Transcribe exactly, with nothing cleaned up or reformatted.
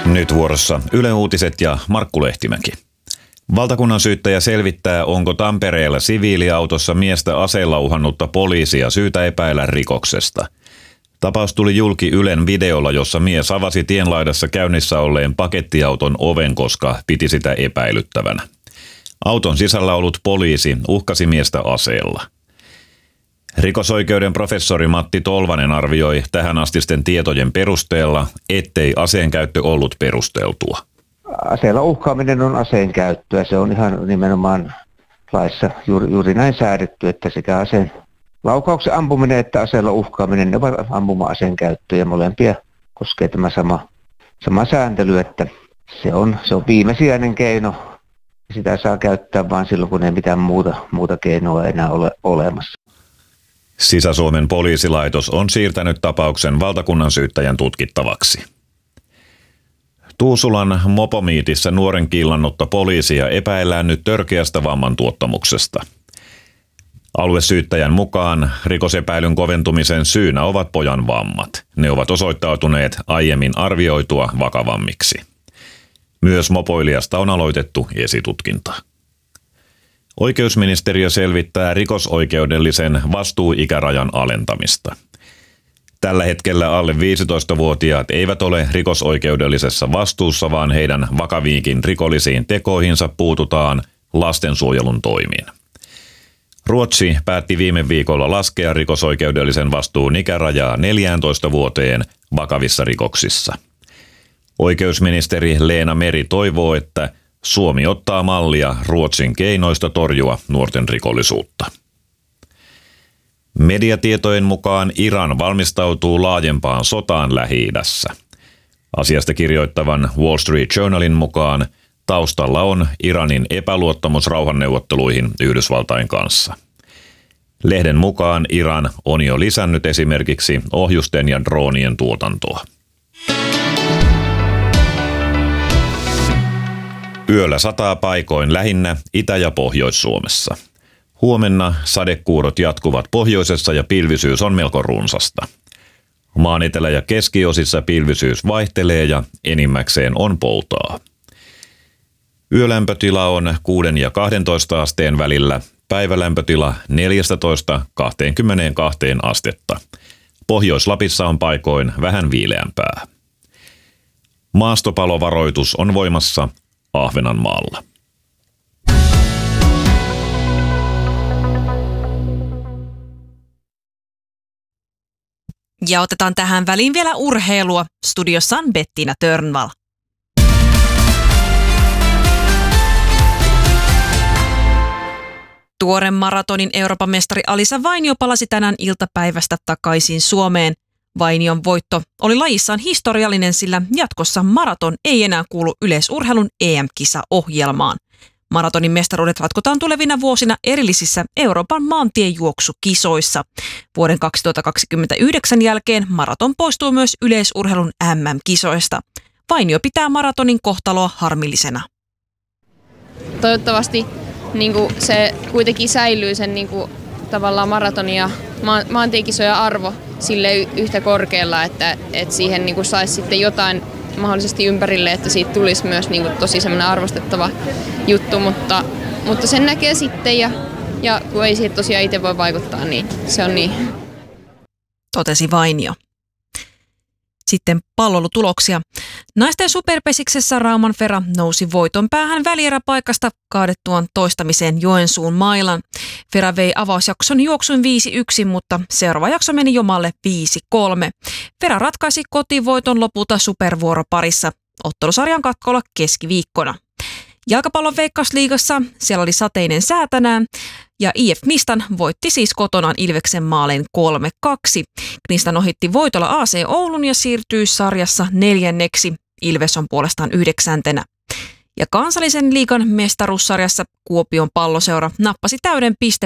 Nyt vuorossa Yle Uutiset ja Markku Lehtimäki. Valtakunnan syyttäjä selvittää, onko Tampereella siviiliautossa miestä aseella uhannutta poliisia syytä epäillä rikoksesta. Tapaus tuli julki Ylen videolla, jossa mies avasi tienlaidassa käynnissä olleen pakettiauton oven, koska piti sitä epäilyttävänä. Auton sisällä ollut poliisi uhkasi miestä aseella. Rikosoikeuden professori Matti Tolvanen arvioi tähänastisten tietojen perusteella, ettei aseen käyttö ollut perusteltua. Aseella uhkaaminen on aseen käyttöä. Se on ihan nimenomaan laissa juuri, juuri näin säädetty, että sekä aseen laukauksen ampuminen että aseella uhkaaminen, ne ovat ampuma-aseen käyttöä ja molempia koskee tämä sama, sama sääntely, että se on, se on viimesijainen keino. Sitä saa käyttää vain silloin, kun ei mitään muuta, muuta keinoa enää ole olemassa. Sisä-Suomen poliisilaitos on siirtänyt tapauksen valtakunnan syyttäjän tutkittavaksi. Tuusulan mopomiitissä nuoren killannutta poliisia epäillään nyt törkeästä vammantuottamuksesta. Aluesyyttäjän mukaan rikosepäilyn koventumisen syynä ovat pojan vammat. Ne ovat osoittautuneet aiemmin arvioitua vakavammiksi. Myös mopoilijasta on aloitettu esitutkinta. Oikeusministeriö selvittää rikosoikeudellisen vastuuikärajan alentamista. Tällä hetkellä alle viisitoistavuotiaat eivät ole rikosoikeudellisessa vastuussa, vaan heidän vakaviinkin rikollisiin tekoihinsa puututaan lastensuojelun toimiin. Ruotsi päätti viime viikolla laskea rikosoikeudellisen vastuun ikärajaa neljääntoista vuoteen vakavissa rikoksissa. Oikeusministeri Leena Meri toivoo, että Suomi ottaa mallia Ruotsin keinoista torjua nuorten rikollisuutta. Mediatietojen mukaan Iran valmistautuu laajempaan sotaan Lähi-idässä. Asiasta kirjoittavan Wall Street Journalin mukaan taustalla on Iranin epäluottamus rauhanneuvotteluihin Yhdysvaltain kanssa. Lehden mukaan Iran on jo lisännyt esimerkiksi ohjusten ja droonien tuotantoa. Yöllä sataa paikoin lähinnä Itä- ja Pohjois-Suomessa. Huomenna sadekuurot jatkuvat pohjoisessa ja pilvisyys on melko runsasta. Maan etelä- ja keskiosissa pilvisyys vaihtelee ja enimmäkseen on poutaa. Yölämpötila on kuuden ja kahdentoista asteen välillä, päivälämpötila neljätoista kaksikymmentäkaksi astetta. Pohjois-Lapissa on paikoin vähän viileämpää. Maastopalovaroitus on voimassa Ahvenanmaalla. Ja otetaan tähän väliin vielä urheilua. Studiossa on Bettina Törnvall. Tuore maratonin Euroopan mestari Alisa Vainio palasi tänään iltapäivästä takaisin Suomeen. Vainion voitto oli lajissaan historiallinen, sillä jatkossa maraton ei enää kuulu yleisurheilun E M-kisaohjelmaan. Maratonin mestaruudet ratkotaan tulevina vuosina erillisissä Euroopan maantiejuoksukisoissa. Vuoden kaksituhattakaksikymmentäyhdeksän jälkeen maraton poistuu myös yleisurheilun M M-kisoista. Vainio pitää maratonin kohtaloa harmillisena. Toivottavasti niin kuin se kuitenkin säilyy sen niin kuin, tavallaan maratonin ja ma- maantiekisojen arvo sille yhtä korkealla, että, että siihen niin kuin saisi sitten jotain mahdollisesti ympärille, että siitä tulisi myös niin kuin, tosi semmoinen arvostettava juttu, mutta, mutta sen näkee sitten ja, ja kun ei siihen tosiaan itse voi vaikuttaa, niin se on niin. Totesi Vainio. Sitten palloilutuloksia. Naisten superpesiksessä Rauman Fera nousi voiton päähän välieräpaikasta kaadettuaan toistamiseen Joensuun mailan. Fera vei avausjakson juoksun viisi yksi, mutta seuraava jakso meni jomalle viisi kolme. Fera ratkaisi kotivoiton lopulta supervuoroparissa. Ottelusarjan katkolla keskiviikkona. Jalkapallon Veikkausliigassa siellä oli sateinen sää tänään ja I F Knistan voitti siis kotonaan Ilveksen maalein kolme kaksi. Knistan ohitti voitolla A C Oulun ja siirtyy sarjassa neljänneksi. Ilves on puolestaan yhdeksäntenä. Ja kansallisen liigan mestaruussarjassa Kuopion Palloseura nappasi täyden piste